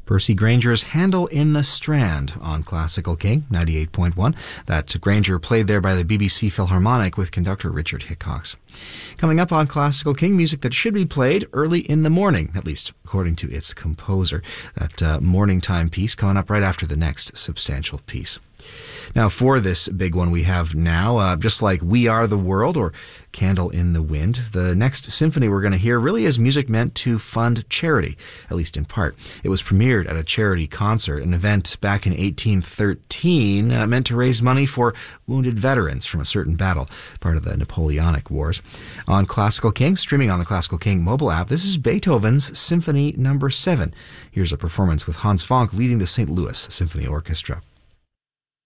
Percy Granger's Handel in the Strand on Classical King 98.1. That Granger played there by the BBC Philharmonic with conductor Richard Hickox. Coming up on Classical King, music that should be played early in the morning, at least according to its composer. That morning time piece coming up right after the next substantial piece. Now, for this big one we have now, just like We Are the World or Candle in the Wind, the next symphony we're going to hear really is music meant to fund charity, at least in part. It was premiered at a charity concert, an event back in 1813 meant to raise money for wounded veterans from a certain battle, part of the Napoleonic Wars. On Classical King, streaming on the Classical King mobile app, this is Beethoven's Symphony No. 7. Here's a performance with Hans Fonck leading the St. Louis Symphony Orchestra.